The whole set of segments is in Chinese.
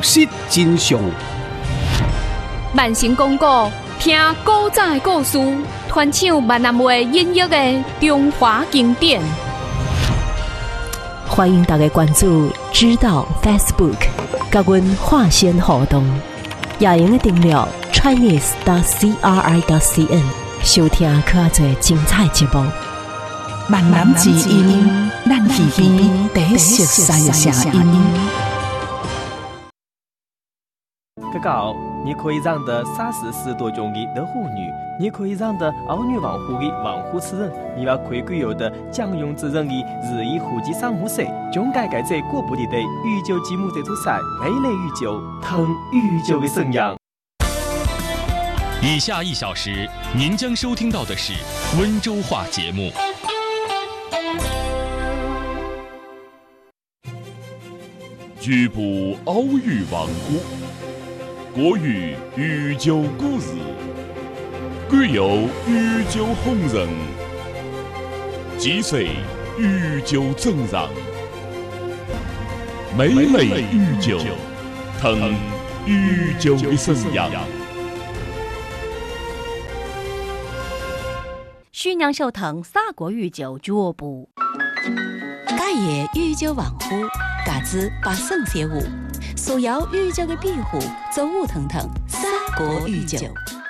实真相。 万成广告，听古早的故事，传唱闽南话音乐的中华经典。 欢迎大家关注知道 Facebook， 甲阮化身互动，也用订阅 Chinese.CRI.CN， 收听较侪精彩节目。 闽南之音，咱耳边第一熟悉的声音。 哥哥，你可以让的30多种的老妇女，你可以让的儿女王户的王户之人，你要可以有的将用之人的日益户籍上户社，总该在各部地的御酒节目这组赛，美丽御酒，疼御酒的生养。 以下1小时，您将收听到的是温州话节目。 局部奥语王国，国语御酒故事，贵有御酒红人，几岁御酒正让，美美御酒，疼御酒的生养。 徐娘秀腾砂锅御酒俱乐部，家业御酒王府，嘎子把圣协舞，所有御酒的庇护，走舞腾腾，砂锅御酒。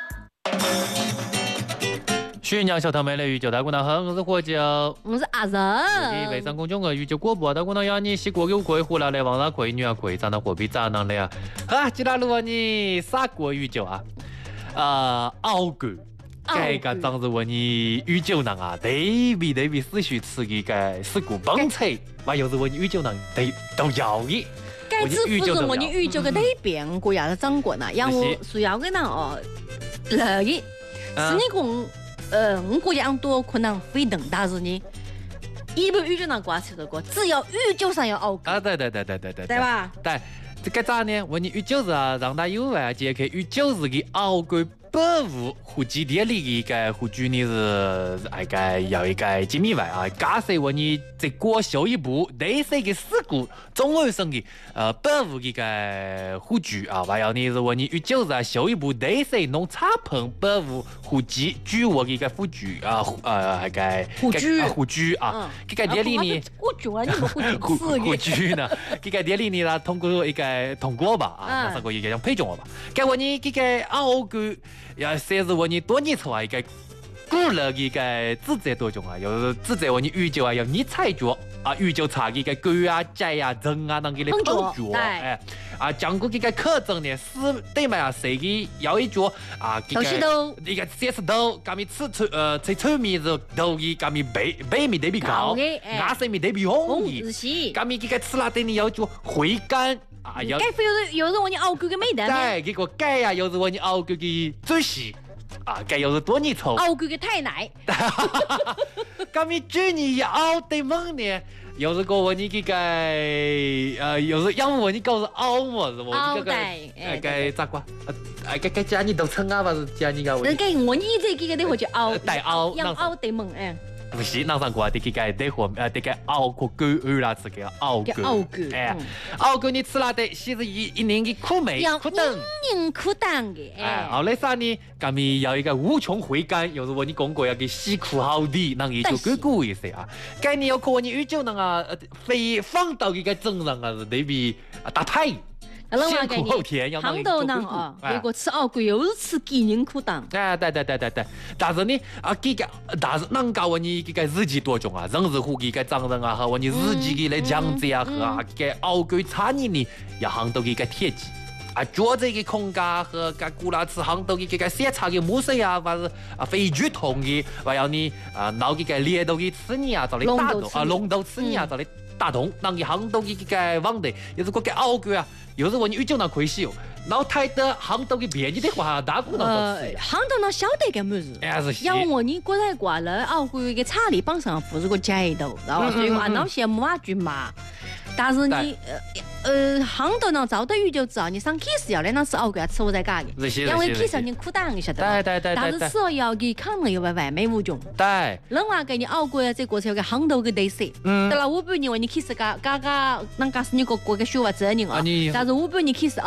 徐娘秀腾美丽御酒，大姑娘好，我是火酒， 我是阿仁。 微商公众的御酒广播，大姑娘要你洗锅给贵湖来往上贵女啊贵，长得货币长囊的啊，好，今天录你砂锅御酒啊，熬锅。这个当时问你御酒囊啊，特别思绪吃的个石锅崩菜，嘛又是问你御酒囊都要的。 该只负责我你御酒的那边国家的掌管呐，让我主要的呢哦，那个是你讲我国家多可能非等，但是呢，一般御酒囊挂起的过，只要御酒上要熬锅。 对吧？对，这个咋呢？问你御酒是啊，让他有啊，揭开御酒是的熬锅。保护户籍地里的一个户主呢是那个要一个机密外啊，假设问你再过修一步，类似的事故，总而生的保护一个户主啊，还有呢是问你与就是啊修一步，类似弄插棚保护户籍居我的一个户主啊那个户主啊，这个地里呢， 户主啊，你们户主户主呢，这个地里呢通过一个通过吧啊，马上个一个配种吧，该问你这个熬过。要甚至问你多年头啊，一个古老的一个指责多种啊，有指责问你御酒啊，要你踩脚啊，御酒茶一个狗啊、鸡啊、人啊，能给你碰脚，哎啊，讲过这个课程呢，是对嘛啊，谁给要一脚啊，这个一个30度，咱们吹臭面子，头一咱们背面特别高，牙齿面特别红的，咱们这个吃了对你要脚回甘。啊， 该非有人问你熬锅的美德对，这个该呀，又是问你熬锅的主席啊，该又是多年头熬锅的太奶， 咱们去年也熬得猛呢，又是个问你这个又是要问你搞是熬么是不？ 熬的， 该咋个？该家你都称啊，还是家你个？ 该我你这个的话就熬， 带熬， 要熬得猛哎。 不是，那上过这个得货这个熬过狗儿啦，这个熬过，哎，熬过你吃了的，其实一年的苦味苦等， 苦等的， 哎，后来啥呢？咱们要一个无穷回甘，又是我你讲过要给洗苦好的，那也就更过一些啊。该你要看我你宇宙那个非放到一个真人啊，是特别大派。先苦后甜，要杭州人啊，如果吃熬锅又是吃鸡人苦当。 对，但是呢啊，但是能教你这个日记多种啊，人是户这个长人啊，和我你日记的来讲这啊和啊这个熬锅餐饮呢，要杭州这个铁鸡。啊，脚这个空架和个古拉吃杭州的这个鲜茶的木水啊，或是啊非剧痛的，还有呢啊闹这个猎豆的吃你啊，找来打洞啊，龙豆吃你啊，找来打洞，让你杭州的这个网的，又是个个熬锅啊。有时候你就那可以洗哦，然后太的杭州的便宜的话，大姑娘都吃。 杭州那晓得个么子？要我你过来过了，熬过一个茶里帮上不是个街头，然后所以话那些没句嘛。但是你杭州那早的鱼就知道，你上 kiss 要来那是熬过吃我在家的，因为 kiss 你苦胆你晓得吗？ 对。 但是吃了要给可能有完美无穷。 对。 另外给你熬过这过程有个杭州的特色。对了，我不认为你 kiss 那个是你个国个学话责任啊，但是我不认为 kiss